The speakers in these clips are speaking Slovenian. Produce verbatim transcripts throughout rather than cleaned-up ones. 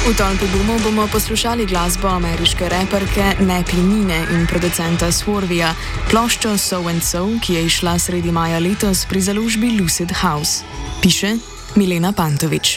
V tem albumu bomo poslušali glasbo ameriške raperke Nappy Nine in producenta Swervija, ploščo So and So, ki je izšla sredi maja letos pri založbi Lucid House. Piše Milena Pantovič.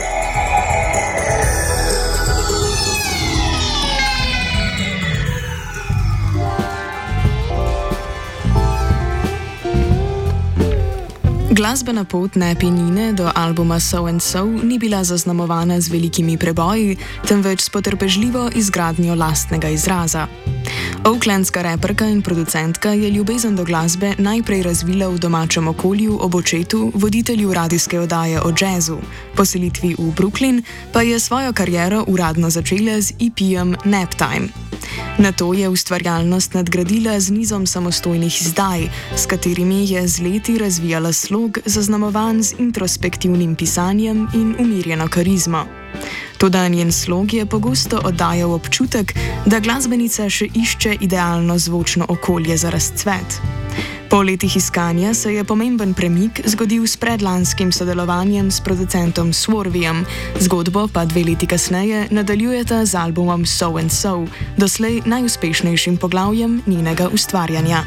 Glasbena pot Nappy Nine do albuma So and So ni bila zaznamovana z velikimi preboji, temveč s potrpežljivo izgradnjo lastnega izraza. Oaklandska raperka in producentka je ljubezen do glasbe najprej razvila v domačem okolju ob očetu, voditelju radijske oddaje o jazzu. Po selitvi v Brooklyn pa je svojo kariero uradno začela z E P-jem Naptime. Nato je ustvarjalnost nadgradila z nizom samostojnih izdaj, s katerimi je z leti razvijala slog, zaznamovan z introspektivnim pisanjem in umirjeno karizmo. Toda njen slog je pogosto oddajal občutek, da glasbenica še išče idealno zvočno okolje za razcvet. Po letih iskanja se je pomemben premik zgodil s predlanskim sodelovanjem s producentom Swervijem, zgodbo pa dve leti kasneje nadaljujeta z albumom So and So, doslej najuspešnejšim poglavjem njenega ustvarjanja.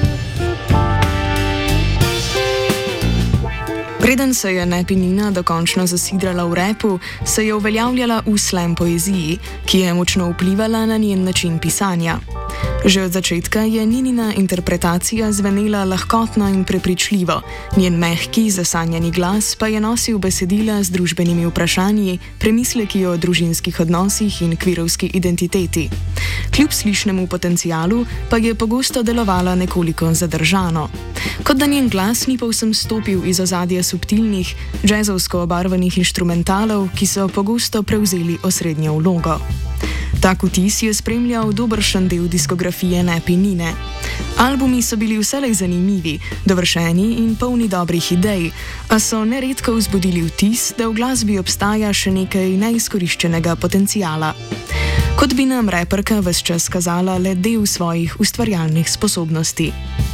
Preden se je Nappy Nina dokončno zasidrala v rapu, se je uveljavljala v slam poeziji, ki je močno vplivala na njen način pisanja. Že od začetka je Ninina interpretacija zvenela lahkotno in prepričljivo, njen mehki, zasanjani glas pa je nosil besedila z družbenimi vprašanji, premisleki o družinskih odnosih in kvirovski identiteti. Kljub slišnemu potencialu pa je pogosto delovala nekoliko zadržano. Kot da njen glas ni povsem stopil iz ozadja subtilnih, džezovsko obarvanih inštrumentalov, ki so pogosto prevzeli osrednjo vlogo. Tak vtis je spremljal dobršen del diskografije Nappy Nine. Albumi so bili vselej zanimivi, dovršeni in polni dobrih idej, a so neredko vzbudili vtis, da v glasbi obstaja še nekaj neizkoriščenega potenciala. Kot bi nam raperka ves čas kazala le del svojih ustvarjalnih sposobnosti.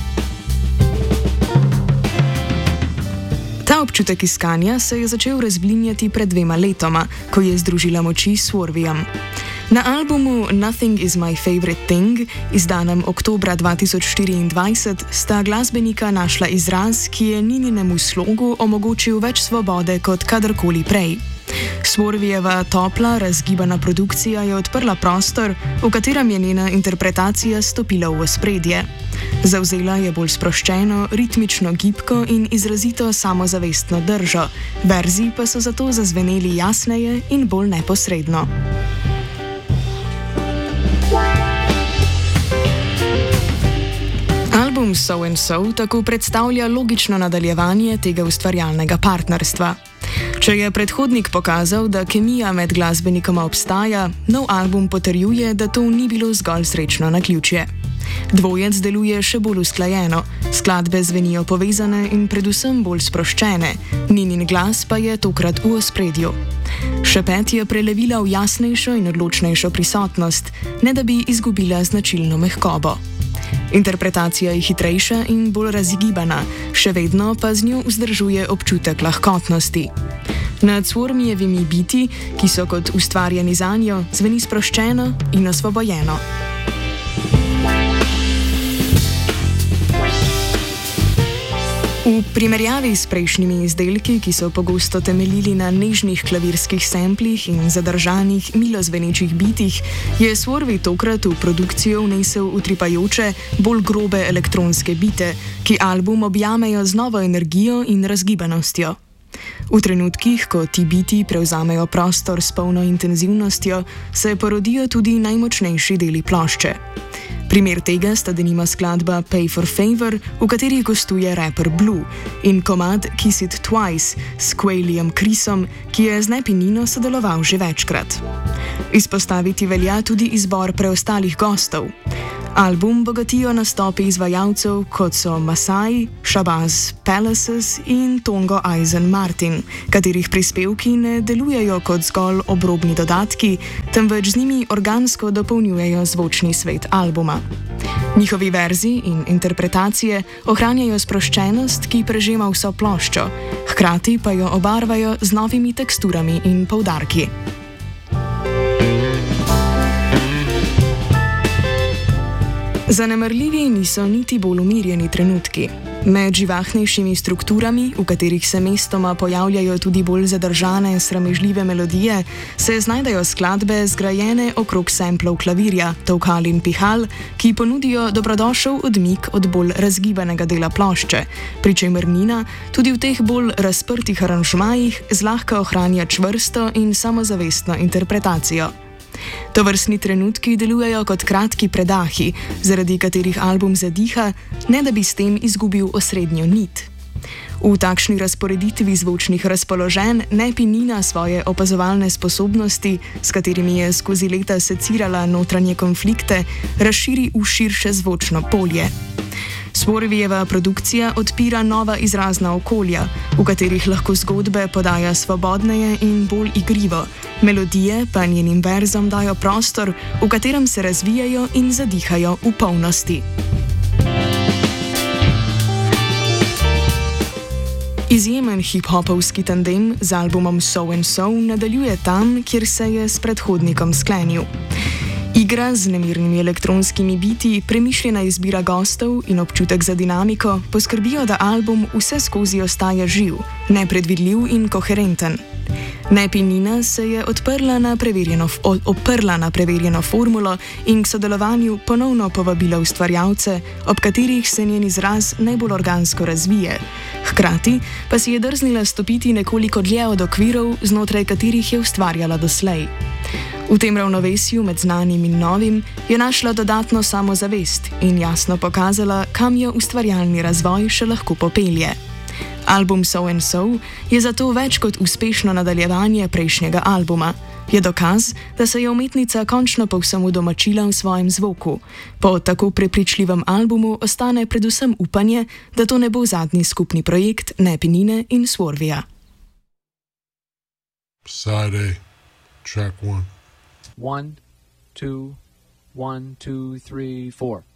Ta občutek iskanja se je začel razblinjati pred dvema letoma, ko je združila moči s Swervijem. Na albumu Nothing is my favorite thing, izdanem oktobra dva tisoč štiriindvajset, sta glasbenika našla izraz, ki je Nininemu slogu omogočil več svobode kot kadarkoli prej. Swervijeva topla, razgibana produkcija je odprla prostor, v katerem je njena interpretacija stopila v ospredje. Zavzela je bolj sproščeno, ritmično gibko in izrazito samozavestno držo, verzi pa so zato zazveneli jasneje in bolj neposredno. Album So and So tako predstavlja logično nadaljevanje tega ustvarjalnega partnerstva. Če je predhodnik pokazal, da kemija med glasbenikoma obstaja, nov album potrjuje, da to ni bilo zgolj srečno naključje. Dvojec deluje še bolj usklajeno, skladbe zvenijo povezane in predvsem bolj sproščene, Ninin glas pa je tokrat v ospredju. Šepet je prelevila v jasnejšo in odločnejšo prisotnost, ne da bi izgubila značilno mehkobo. Interpretacija je hitrejša in bolj razgibana, še vedno pa z njo vzdržuje občutek lahkotnosti. Nad Swervijevimi biti, ki so kot ustvarjeni zanjo, zveni sproščeno in osvobojeno. V primerjavi s prejšnjimi izdelki, ki so pogosto temeljili na nežnih klavirskih samplih in zadržanih, milo zvenečih bitih, je Swervij tokrat v produkcijo vnesel utripajoče, bolj grobe elektronske bite, ki album objamejo z novo energijo in razgibanostjo. V trenutkih, ko ti biti prevzamejo prostor s polno intenzivnostjo, se porodijo tudi najmočnejši deli plošče. Primer tega sta denimo skladba Pay for Favor, v kateri gostuje raper Blue, in komad Kiss It Twice s Quaileyem Chrisom, ki je z Nappy Nino sodeloval že večkrat. Izpostaviti velja tudi izbor preostalih gostov. Album bogatijo nastopi izvajalcev, kot so Masai, Shabazz Palaces in Tongo Eisen Martin, katerih prispevki ne delujejo kot zgolj obrobni dodatki, temveč z njimi organsko dopolnjujejo zvočni svet albuma. Njihovi verzi in interpretacije ohranjajo sproščenost, ki prežema vso ploščo, hkrati pa jo obarvajo z novimi teksturami in poudarki. Zanemarljivi niso niti bolj umirjeni trenutki. Med živahnejšimi strukturami, v katerih se mestoma pojavljajo tudi bolj zadržane, sramežljive melodije, se znajdejo skladbe zgrajene okrog samplov klavirja, tolkal in pihal, ki ponudijo dobrodošel odmik od bolj razgibanega dela plošče, pri čemer Nina tudi v teh bolj razprtih aranžmajih zlahka ohranja čvrsto in samozavestno interpretacijo. Tovrstni trenutki delujejo kot kratki predahi, zaradi katerih album zadiha, ne da bi s tem izgubil osrednjo nit. V takšni razporeditvi zvočnih razpoloženj ne pi Nina svoje opazovalne sposobnosti, s katerimi je skozi leta secirala notranje konflikte, razširi v širše zvočno polje. Swarvijeva produkcija odpira nova izrazna okolja, v katerih lahko zgodbe podaja svobodneje in bolj igrivo, melodije pa njenim verzom dajo prostor, v katerem se razvijajo in zadihajo v polnosti. Izjemen hip-hopovski tandem z albumom So and So nadaljuje tam, kjer se je s predhodnikom sklenil. Igra z nemirnimi elektronskimi biti, premišljena izbira gostov in občutek za dinamiko poskrbijo, da album vse skozi ostaja živ, nepredvidljiv in koherenten. Ne pi Nina se je odprla na preverjeno, oprla na preverjeno formulo in k sodelovanju ponovno povabila ustvarjalce, ob katerih se njen izraz najbolj organsko razvije. Hkrati pa si je drznila stopiti nekoliko dlje od okvirov, znotraj katerih je ustvarjala doslej. V tem ravnovesju med znanim in novim je našla dodatno samozavest in jasno pokazala, kam jo ustvarjalni razvoj še lahko popelje. Album So and So je zato več kot uspešno nadaljevanje prejšnjega albuma. Je dokaz, da se je umetnica končno povsem udomačila v svojem zvoku. Po tako prepričljivem albumu ostane predvsem upanje, da to ne bo zadnji skupni projekt Ne pi Nine in Swarvija. Side A, track one. One, two, one, two, three, four.